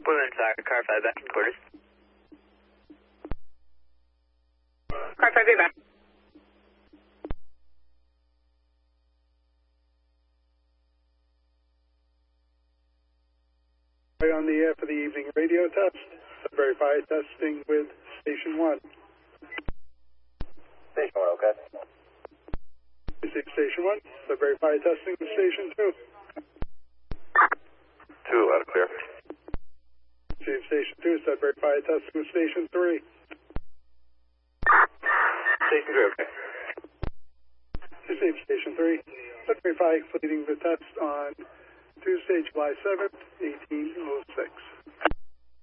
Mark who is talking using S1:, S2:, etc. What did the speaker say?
S1: Women Soccer, car 5 back in quarters.
S2: Car 5 back.
S3: On the air for the evening radio test. Sudbury Fire testing with Station 1.
S4: Station 1, okay.
S3: Receive Station 1. Sudbury Fire testing with Station 2.
S4: 2, out of clear.
S3: Receive Station 2. Sudbury Fire testing with Station 3.
S4: Station 3, okay.
S3: Receive Station 3. Sudbury Fire completing the test on Tuesday, July 7th, 1806.